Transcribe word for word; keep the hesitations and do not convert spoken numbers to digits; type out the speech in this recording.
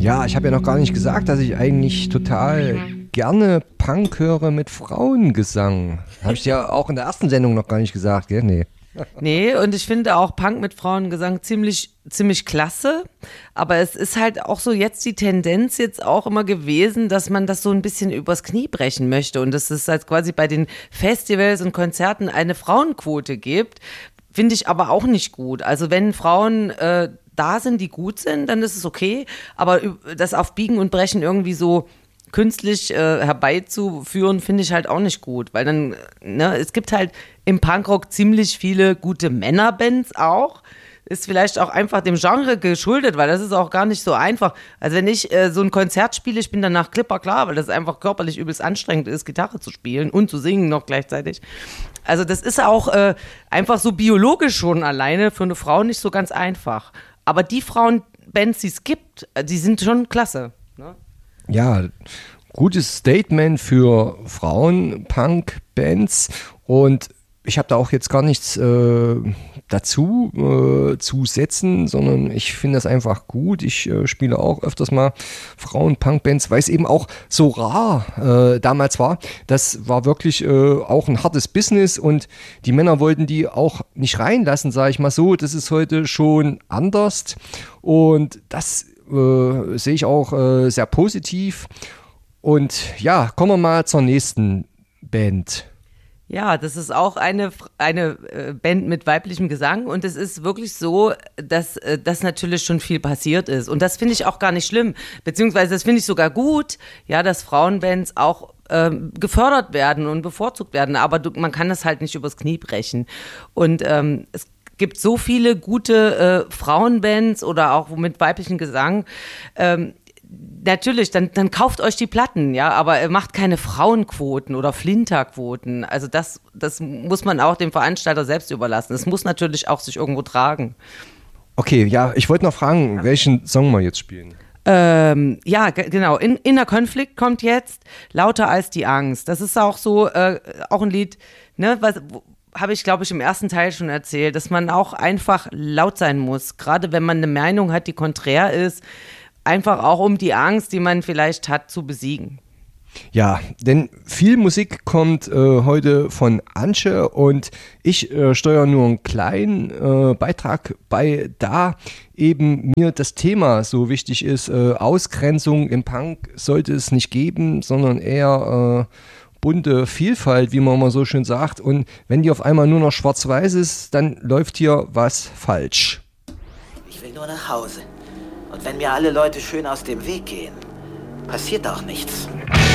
Ja, ich habe ja noch gar nicht gesagt, dass ich eigentlich total gerne Punk höre mit Frauengesang. Habe ich ja auch in der ersten Sendung noch gar nicht gesagt, gell? Nee. Nee, und ich finde auch Punk mit Frauengesang ziemlich, ziemlich klasse. Aber es ist halt auch so jetzt die Tendenz jetzt auch immer gewesen, dass man das so ein bisschen übers Knie brechen möchte. Und dass es halt quasi bei den Festivals und Konzerten eine Frauenquote gibt, finde ich aber auch nicht gut. Also wenn Frauen äh, da sind, die gut sind, dann ist es okay. Aber das auf Biegen und Brechen irgendwie so künstlich äh, herbeizuführen, finde ich halt auch nicht gut, weil dann, ne, es gibt halt im Punkrock ziemlich viele gute Männerbands auch, ist vielleicht auch einfach dem Genre geschuldet, weil das ist auch gar nicht so einfach. Also wenn ich äh, so ein Konzert spiele, ich bin danach klipper klar, weil das einfach körperlich übelst anstrengend ist, Gitarre zu spielen und zu singen noch gleichzeitig. Also das ist auch äh, einfach so biologisch schon alleine für eine Frau nicht so ganz einfach. Aber die Frauenbands, die es gibt, die sind schon klasse, ne? Ja, gutes Statement für Frauen-Punk-Bands und ich habe da auch jetzt gar nichts äh, dazu äh, zu setzen, sondern ich finde das einfach gut. Ich äh, spiele auch öfters mal Frauen-Punk-Bands, weil es eben auch so rar äh, damals war. Das war wirklich äh, auch ein hartes Business und die Männer wollten die auch nicht reinlassen, sage ich mal so. Das ist heute schon anders und das äh, sehe ich auch äh, sehr positiv. Und ja, kommen wir mal zur nächsten Band. Ja, das ist auch eine, eine äh, Band mit weiblichem Gesang und es ist wirklich so, dass äh, das natürlich schon viel passiert ist und das finde ich auch gar nicht schlimm, beziehungsweise das finde ich sogar gut, ja, dass Frauenbands auch ähm, gefördert werden und bevorzugt werden, aber du, man kann das halt nicht übers Knie brechen und ähm, es gibt so viele gute äh, Frauenbands oder auch mit weiblichem Gesang, ähm, natürlich, dann, dann kauft euch die Platten, ja, aber macht keine Frauenquoten oder Flinterquoten. Also das, das muss man auch dem Veranstalter selbst überlassen. Es muss natürlich auch sich irgendwo tragen. Okay, ja, ich wollte noch fragen, welchen Song wir jetzt spielen. Ähm, ja, g- genau. In, Inner Konflikt kommt jetzt, Lauter als die Angst. Das ist auch so, äh, auch ein Lied, ne, was habe ich, glaube ich, im ersten Teil schon erzählt, dass man auch einfach laut sein muss, gerade wenn man eine Meinung hat, die konträr ist, einfach auch um die Angst, die man vielleicht hat, zu besiegen. Ja, denn viel Musik kommt äh, heute von Antje und ich äh, steuere nur einen kleinen äh, Beitrag bei, da eben mir das Thema so wichtig ist. Äh, Ausgrenzung im Punk sollte es nicht geben, sondern eher äh, bunte Vielfalt, wie man mal so schön sagt. Und wenn die auf einmal nur noch schwarz-weiß ist, dann läuft hier was falsch. Ich will nur nach Hause. Und wenn mir alle Leute schön aus dem Weg gehen, passiert auch nichts.